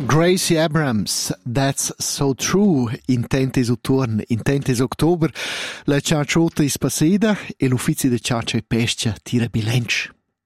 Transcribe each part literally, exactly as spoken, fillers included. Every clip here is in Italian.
Gracie Abrams, That's So True, intentes utorn, intentes october, la ciacciota is passeda e l'ufficio de ciaccia e pescia tira bilanci.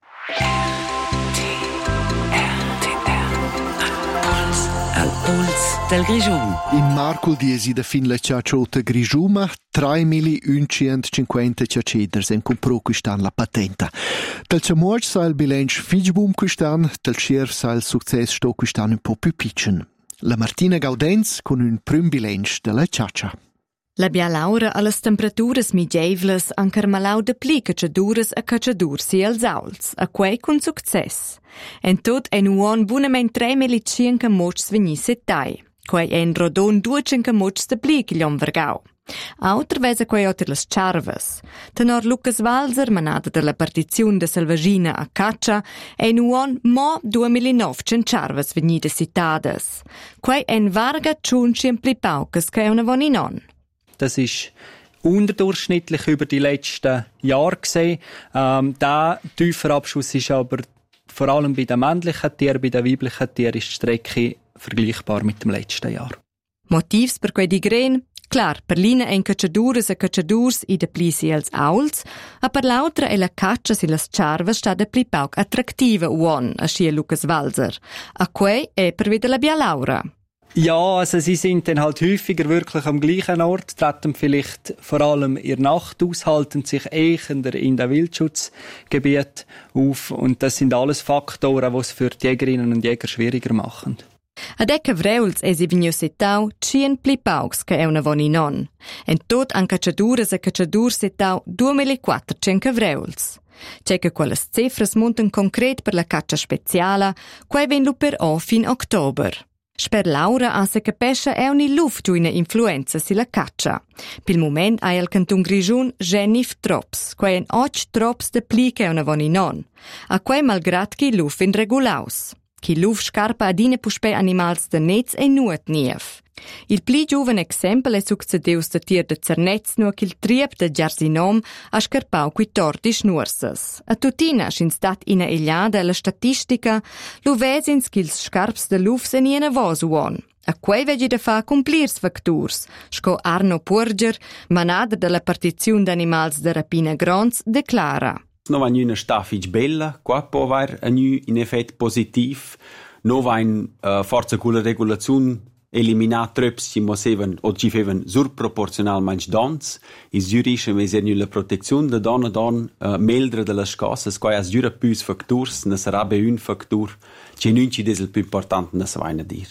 Al puls del Grigiun. In Marcul diesi da fin la ciacciota Grigiuma, tre milioni centocinquanta ciaceders en compro quistan la patenta. Tal ciamuoc sa il bilanci fig bum quistan, tal scherf sa il success sto quistan un po' più piccin. La Martina Gaudenz con un prim bilanci della ciaccia. La Bia Laura alle temperaturas migeivlas ancar malau de pli cacciaduras a cacciadursi als auls, a quei con success. En tot en uon bunament tre milicinca mocs vegni settai, quei en rodon duecinca mocs de pli che gliom vergau. Auter vesa quei oter las charvas. Tenor Lucas Walser, manada della partizione de Salvagina a Caccia, en uon mo duemilanovcent charvas vegnide citadas. Quei en varga tschunschien pli paucas che una voninon. Das ist unterdurchschnittlich über die letzten Jahre gesehen. Ähm, der tiefer Abschuss ist aber vor allem bei den männlichen Tieren, bei den weiblichen Tieren ist die Strecke vergleichbar mit dem letzten Jahr. Motivs per quei digren? Clar, per l'ina en cacciadures e cacciadurs i de pli si els auls, a per l'altra e la caccia si las charvas sta de pli pauc attraktiva uon, a schie Lucas Walser. A quei è per wieder la Bia Laura. Ja, also sie sind dann halt häufiger wirklich am gleichen Ort, treten vielleicht vor allem in der Nacht aus, halten sich eher in den Wildschutzgebiet auf und das sind alles Faktoren, die es für die Jägerinnen und Jäger schwieriger machen. Ad ecca vreuls e si vigno setau cien pli paucs che è una voninon. En tot an cacciadures e cacciadur setau duemilaquattrocent vreuls. C'è che quelle cifras montan concret per la caccia speciala, quai ven lu per o fin october. Sper Laura a se capesce è una luft una influenza sulla caccia. Pil moment ha il canton Grigiun genif trops, quai en och trops de pli che una voninon, a quai malgrat chi luf in regulaus. Chi luf scarpa adine puspe animals de nez e nuot nief. Il pli giuven exempel è succedeus de tier de cernetz nu ch'il triep de giarsinom a scarpau qui tordi schnursas. A tutina schin stat ina eliada la statistica, lu vesins ch'ils scarps de luf se niena vos uon. A quei vegi da fa cumplirs facturs, sco Arno Purger, manader de la partiziun d'animals de rapina grons, declara. No va una staffic bella, qua può aver un in effett positiv. No va in uh, forza con la regolazione eliminare trops ci moseven o ci feven surproporzionalmente dons. Is giurisce meser la protezione da donna don uh, meldre della scassas, qua as giura più factors, ne sarà be un factor, ci nunci desel più importante ne svaina dir.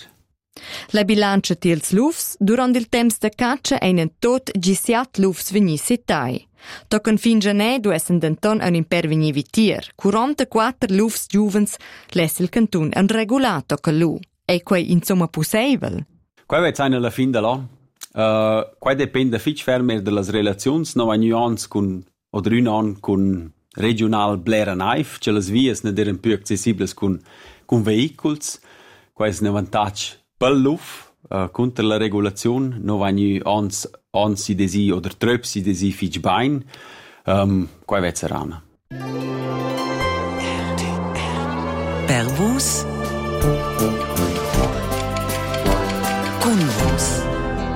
La bilancia tils lufs, durant il temps de caccia einen tot gisiat lufs vegni sitai. Tocan fin gianè du essen denton un impervegni vitier. quarantaquattro lufs giuvens less il cantun un regulato che lu. E quei insomma possibile? Quai vet sein alla fin de là. Uh, quai depende fich fermer de las relazions, no ein ans con oder un an con regional blera naif, ce las vias ne deren più accessibles con con vehiculs. Quai es ne vantage pel luf. Uh, contra la regulazione no vagni ans ansi desi oder tröpsi desi fich bein um, quai vezza rana. Per vos